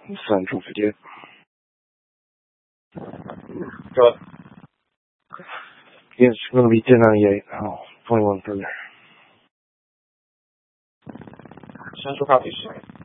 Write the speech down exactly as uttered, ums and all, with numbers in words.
Central forget. Go ahead. It's going to be ten ninety-eight. Oh, twenty-one further. Central copies.